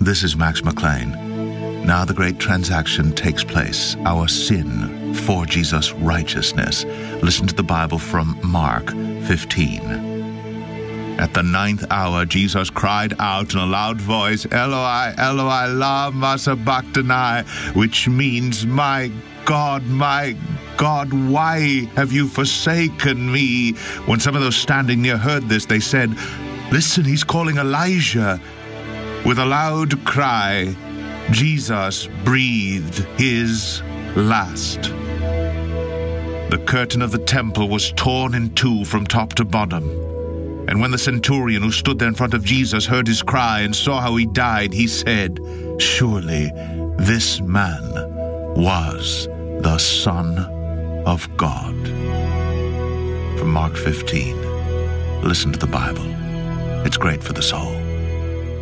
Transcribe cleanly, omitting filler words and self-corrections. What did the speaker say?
This is Max McLean. Now the great transaction takes place. Our sin for Jesus' righteousness. Listen to the Bible from Mark 15. At the 9th hour, Jesus cried out in a loud voice, Eloi, Eloi, lama sabachthani, which means, my God, why have you forsaken me? When some of those standing near heard this, they said, listen, he's calling Elijah. With a loud cry, Jesus breathed his last. The curtain of the temple was torn in two from top to bottom. And when the centurion who stood there in front of Jesus heard his cry and saw how he died, he said, surely this man was the Son of God. From Mark 15. Listen to the Bible. It's great for the soul.